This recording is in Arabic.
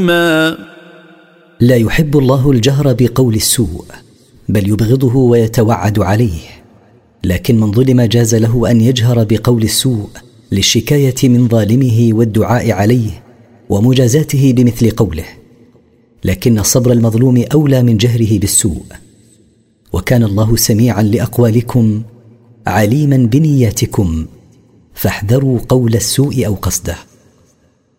لا يحب الله الجهر بقول السوء، بل يبغضه ويتوعد عليه، لكن من ظلم جاز له أن يجهر بقول السوء للشكاية من ظالمه والدعاء عليه ومجازاته بمثل قوله، لكن صبر المظلوم أولى من جهره بالسوء. وكان الله سميعا لأقوالكم عليما بنياتكم، فاحذروا قول السوء أو قصده.